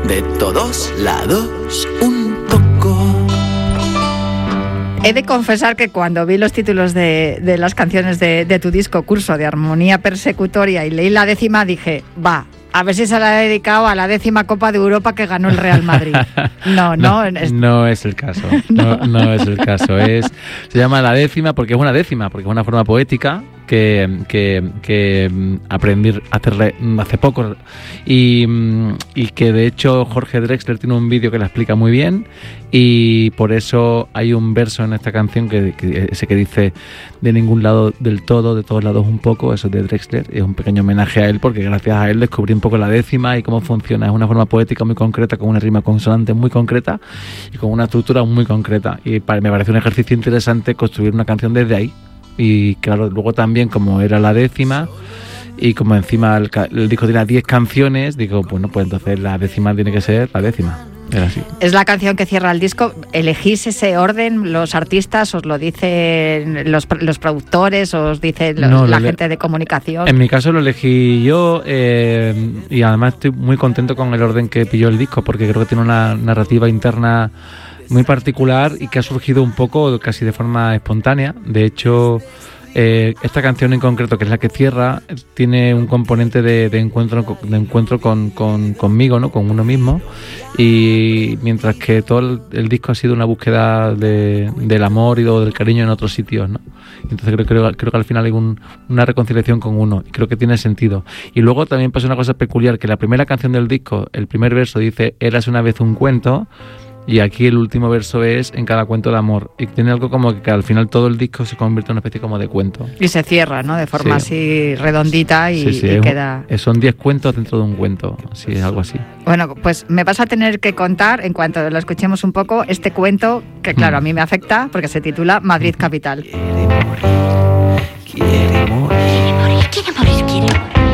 de todos lados un poco. He de confesar que cuando vi los títulos de las canciones de tu disco Curso de Armonía Persecutoria y leí la 10ª, dije, va, a ver si se la ha dedicado a la 10ª Copa de Europa que ganó el Real Madrid. No es el caso. No es el caso. Se llama la 10ª porque es una 10ª, porque es una forma poética que aprendí a hacerle hace poco y que de hecho Jorge Drexler tiene un vídeo que la explica muy bien, y por eso hay un verso en esta canción que dice de ningún lado del todo, de todos lados un poco. Eso es de Drexler, es un pequeño homenaje a él, porque gracias a él descubrí un poco la 10ª y cómo funciona. Es una forma poética muy concreta, con una rima consonante muy concreta y con una estructura muy concreta, y me parece un ejercicio interesante construir una canción desde ahí. Y claro, luego también, como era la 10ª y como encima el disco tiene 10 canciones, digo, bueno, pues entonces la 10ª tiene que ser la 10ª. Era así. Es la canción que cierra el disco. ¿Elegís ese orden? ¿Los artistas os lo dicen los productores? ¿Os dice la gente de comunicación? En mi caso lo elegí yo, y además estoy muy contento con el orden que pilló el disco, porque creo que tiene una narrativa interna muy particular y que ha surgido un poco casi de forma espontánea. De hecho, esta canción en concreto, que es la que cierra, tiene un componente de encuentro conmigo, ¿no? Con uno mismo, y mientras que todo el disco ha sido una búsqueda del amor y del cariño en otros sitios, ¿no? Entonces creo que al final hay una reconciliación con uno, y creo que tiene sentido. Y luego también pasa una cosa peculiar, que la primera canción del disco, el primer verso dice «Eras una vez un cuento», y aquí el último verso es «En cada cuento de amor», y tiene algo como que al final todo el disco se convierte en una especie como de cuento. Y se cierra, ¿no? De forma así redondita y queda... Son 10 cuentos dentro de un cuento, sí, es algo así. Bueno, pues me vas a tener que contar, en cuanto lo escuchemos un poco, este cuento que, claro, a mí me afecta porque se titula Madrid Capital. Quiere morir.